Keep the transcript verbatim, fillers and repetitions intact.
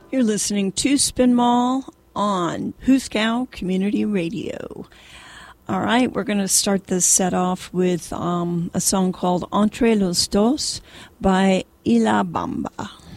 You're listening to Spin Mall on Huskow Community Radio. All right, we're going to start this set off with um, a song called Entre los Dos by Ila Bamba.